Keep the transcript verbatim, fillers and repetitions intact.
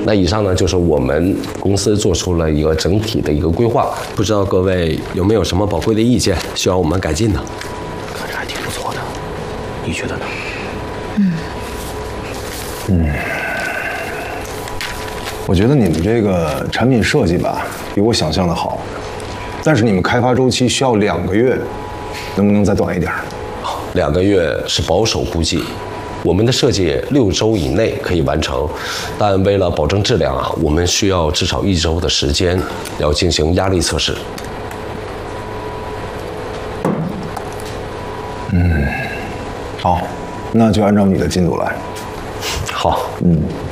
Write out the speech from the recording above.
那以上呢就是我们公司做出了一个整体的一个规划，不知道各位有没有什么宝贵的意见需要我们改进的？ 看着还挺不错的，你觉得呢？ 嗯嗯，我觉得你们这个产品设计吧，比我想象的好，但是你们开发周期需要两个月，能不能再短一点？ 两个月是保守估计。我们的设计六周以内可以完成，但为了保证质量啊，我们需要至少一周的时间，要进行压力测试。 嗯，好，那就按照你的进度来。 好， 嗯。